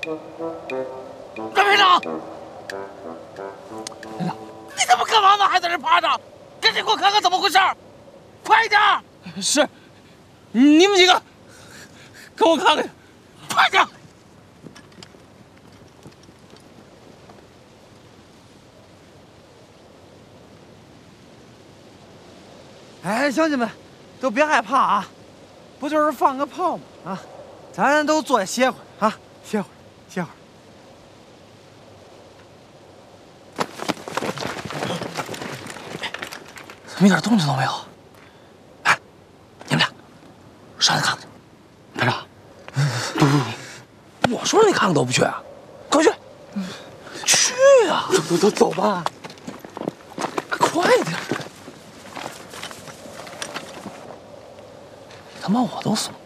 张排长，排长，你他妈干嘛呢？还在这趴着？赶紧给我看看怎么回事！快点！是，你们几个给我看看，快点！ 哎，乡亲们，都别害怕啊，不就是放个炮吗？啊，咱都坐下歇会儿啊，歇会儿，歇会儿。 怎么一点动静都没有？哎，你们俩上来看看去。排长，不，我说你看看都不去啊，快去！去啊！走吧，快点！他妈我都怂。